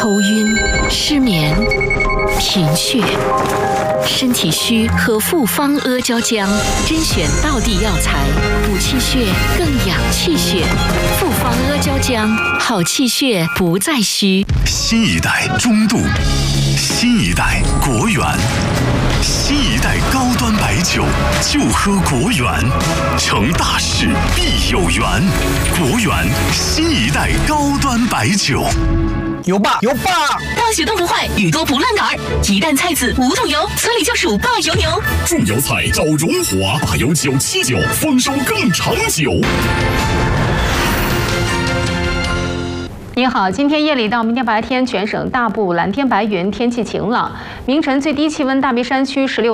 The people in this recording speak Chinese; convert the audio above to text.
头晕、失眠、贫血，身体虚喝复方阿胶浆，甄选道地药材，补气血更养气血。复方阿胶浆，好气血不再虚。 新一代中度，新一代国源，新一代高端白酒就喝国源，成大事必有缘。国源新一代高端白酒。 有爸有爸， 大雪冻不坏，雨多不烂杆儿。一担菜籽5桶油，村里就属霸油牛。 种油菜找荣华，霸油979，丰收更长久。 您好，今天夜里到明天白天，全省大部蓝天白云，天气晴朗。明晨最低气温大别山区16。